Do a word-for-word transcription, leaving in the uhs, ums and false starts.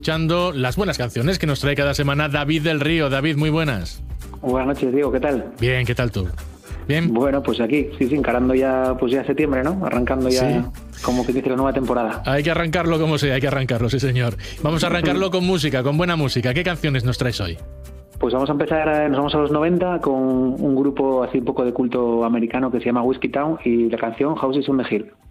Escuchando las buenas canciones que nos trae cada semana David del Río. David, muy buenas. Buenas noches, Diego, ¿qué tal? Bien, ¿qué tal tú? ¿Bien? Bueno, pues aquí, sí, sí, encarando ya, pues ya septiembre, ¿no? Arrancando ya, sí, como que dice, la nueva temporada. Hay que arrancarlo como sea, hay que arrancarlo, sí señor. Vamos a arrancarlo con música, con buena música. ¿Qué canciones nos traes hoy? Pues vamos a empezar, nos vamos a los noventa con un grupo así un poco de culto americano que se llama Whiskey Town y la canción Houses on the Hill.